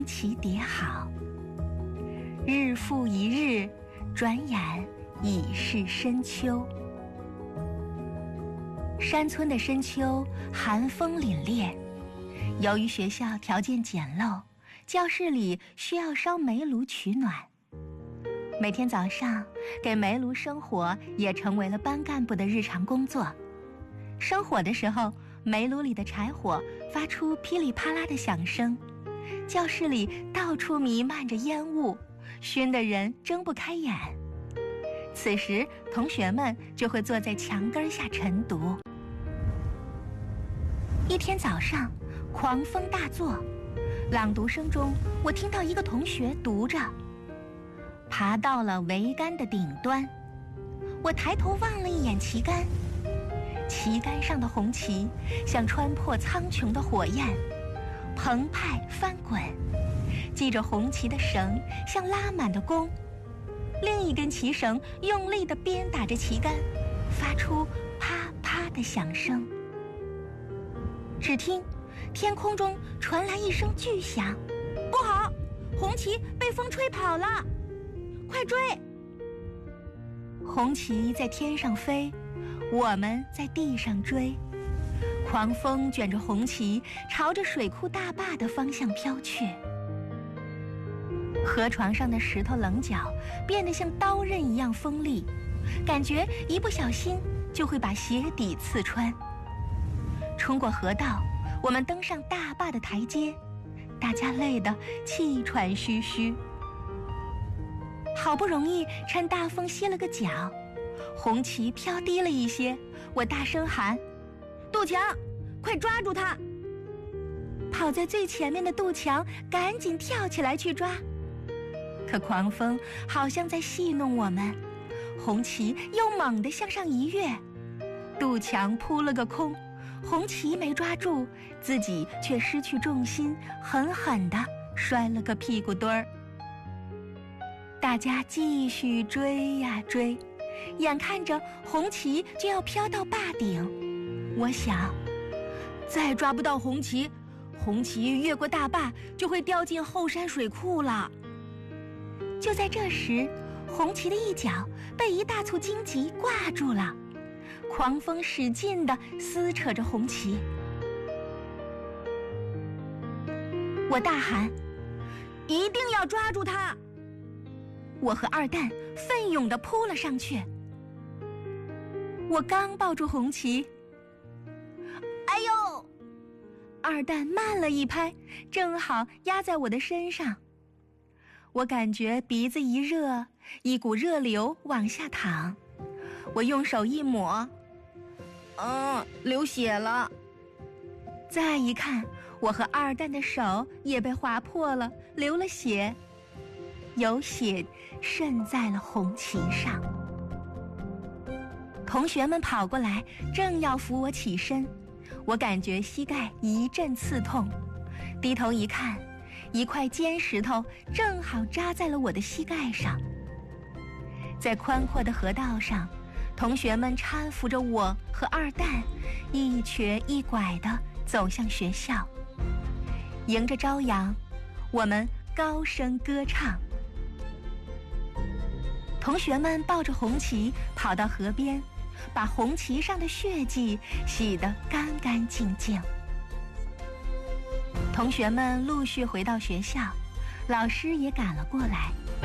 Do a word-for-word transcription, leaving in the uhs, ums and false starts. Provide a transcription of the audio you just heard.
旗叠好。日复一日，转眼已是深秋。山村的深秋，寒风凛冽。由于学校条件简陋，教室里需要烧煤炉取暖。每天早上给煤炉生火也成为了班干部的日常工作。生火的时候，煤炉里的柴火发出噼里啪啦的响声，教室里到处弥漫着烟雾，熏得人睁不开眼。此时同学们就会坐在墙根下晨读。一天早上，狂风大作，朗读声中我听到一个同学读着：爬到了桅杆的顶端。我抬头望了一眼旗杆，旗杆上的红旗像穿破苍穹的火焰，澎湃翻滚。系着红旗的绳像拉满的弓，另一根旗绳用力地鞭打着旗杆，发出啪啪的响声。只听天空中传来一声巨响，不好，红旗被风吹跑了，快追！红旗在天上飞，我们在地上追。狂风卷着红旗朝着水库大坝的方向飘去。河床上的石头棱角变得像刀刃一样锋利，感觉一不小心就会把鞋底刺穿。冲过河道，我们登上大坝的台阶，大家累得气喘吁吁。好不容易趁大风歇了个脚，红旗飘低了一些，我大声喊：杜强，快抓住它！跑在最前面的杜强赶紧跳起来去抓，可狂风好像在戏弄我们，红旗又猛地向上一跃，杜强扑了个空，红旗没抓住，自己却失去重心，狠狠地摔了个屁股墩儿。大家继续追呀追，眼看着红旗就要飘到坝顶，我想，再抓不到红旗，红旗越过大坝就会掉进后山水库了。就在这时，红旗的一角被一大簇荆棘挂住了，狂风使劲地撕扯着红旗。我大喊：一定要抓住它！我和二蛋奋勇地扑了上去。我刚抱住红旗，哎呦！二蛋慢了一拍，正好压在我的身上。我感觉鼻子一热，一股热流往下淌。我用手一抹，嗯，流血了。再一看，我和二蛋的手也被划破了，流了血，有血渗在了红旗上。同学们跑过来，正要扶我起身，我感觉膝盖一阵刺痛，低头一看，一块尖石头正好扎在了我的膝盖上。在宽阔的河道上，同学们搀扶着我和二蛋，一瘸一拐地走向学校。迎着朝阳，我们高声歌唱。同学们抱着红旗跑到河边，把红旗上的血迹洗得干干净净。同学们陆续回到学校，老师也赶了过来。